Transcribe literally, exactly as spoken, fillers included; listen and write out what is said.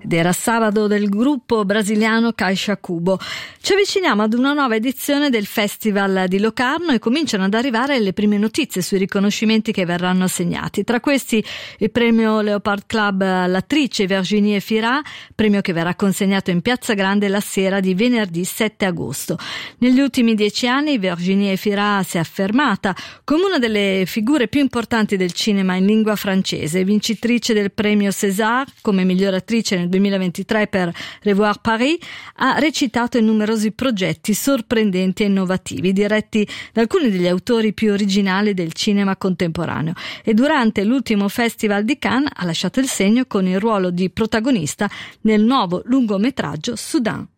ed era sabato del gruppo brasiliano Caixa Cubo. Ci avviciniamo ad una nuova edizione del Festival di Locarno e cominciano ad arrivare le prime notizie sui riconoscimenti che verranno assegnati. Tra questi il premio Leopard Club all'attrice Virginie Fira, premio che verrà consegnato in Piazza Grande la sera di venerdì sette agosto. Negli ultimi dieci anni Virginie Fira si è affermata come una delle figure più importanti del cinema in lingua francese, vincitrice del premio César come miglior attrice nel duemilaventitré per Revoir Paris. Ha recitato in numerosi progetti sorprendenti e innovativi diretti da alcuni degli autori più originali del cinema contemporaneo e durante l'ultimo Festival di Cannes ha lasciato il segno con il ruolo di protagonista nel nuovo lungometraggio Soudain.